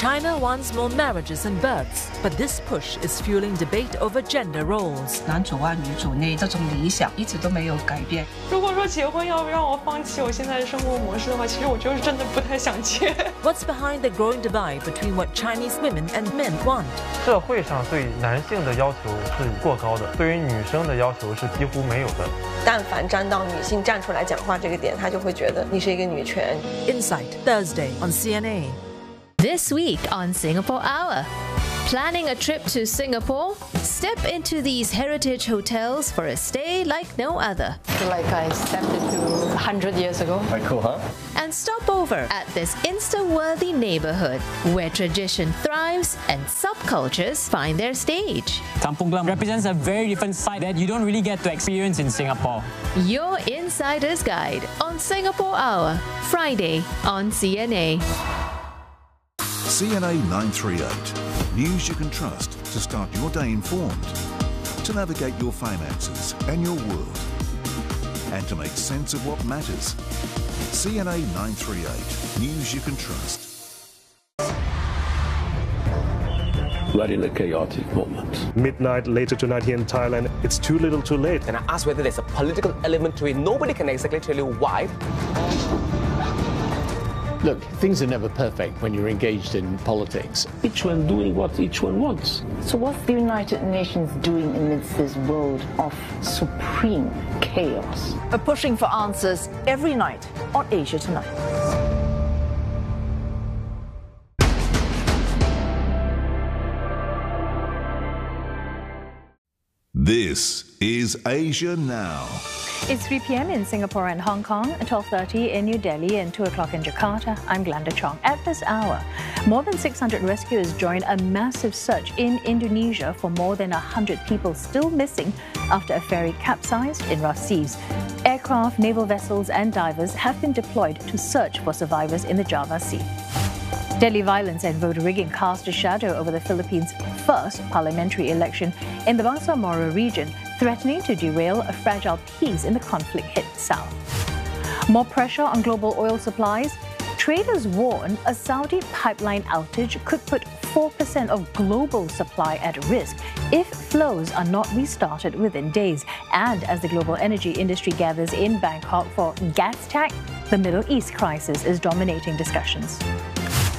China wants more marriages and births, but this push is fueling debate over gender roles. 男主外女主内这种理想一直都没有改变。 如果说结婚要不让我放弃我现在的生活模式的话，其实我就是真的不太想结。 What's behind the growing divide between what Chinese women and men want? 社会上对男性的要求是过高的，对于女生的要求是几乎没有的。 但凡沾到女性站出来讲话这个点，他就会觉得你是一个女权。 Insight, Thursday on CNA. This week on Singapore Hour. Planning a trip to Singapore? Step into these heritage hotels for a stay like no other. I feel like I stepped into 100 years ago. Quite cool, huh? And stop over at this Insta-worthy neighborhood where tradition thrives and subcultures find their stage. Kampung Glam represents a very different side that you don't really get to experience in Singapore. Your Insider's Guide on Singapore Hour, Friday on CNA. CNA 938. News you can trust to start your day informed, to navigate your finances and your world, and to make sense of what matters. CNA 938. News you can trust. We're in a chaotic moment. Midnight later tonight here in Thailand. It's too little too late. And I asked whether there's a political element to it. Nobody can exactly tell you why. Look, things are never perfect when you're engaged in politics. Each one doing what each one wants. So what's the United Nations doing amidst this world of supreme chaos? We're pushing for answers every night on Asia Tonight. This is Asia Now. It's 3 p.m. in Singapore and Hong Kong, 12:30 in New Delhi and 2 o'clock in Jakarta. I'm Glenda Chong. At this hour, more than 600 rescuers joined a massive search in Indonesia for more than 100 people still missing after a ferry capsized in rough seas. Aircraft, naval vessels and divers have been deployed to search for survivors in the Java Sea. Delhi violence and voter rigging cast a shadow over the Philippines' first parliamentary election in the Bangsamoro region, threatening to derail a fragile peace in the conflict-hit south. More pressure on global oil supplies. Traders warn a Saudi pipeline outage could put 4% of global supply at risk if flows are not restarted within days. And as the global energy industry gathers in Bangkok for GasTech, the Middle East crisis is dominating discussions.